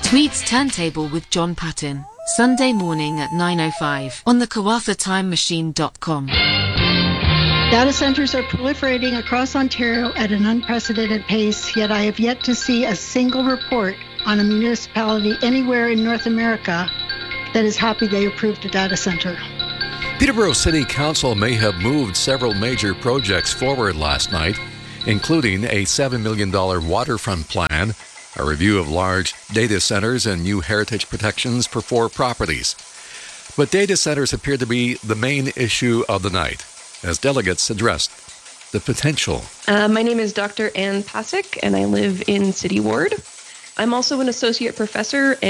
Tweets Turntable with John Patton, Sunday morning at 9:05 on the KawathaTimeMachine.com. Data centers are proliferating across Ontario at an unprecedented pace, yet I have yet to see a single report on a municipality anywhere in North America that is happy they approved a data center. Peterborough City Council may have moved several major projects forward last night, including a $7 million waterfront plan, a review of large data centers, and new heritage protections for 4 properties. But data centers appear to be the main issue of the night, as delegates addressed the potential. My name is Dr. Ann Pasek, and I live in City Ward. I'm also an associate professor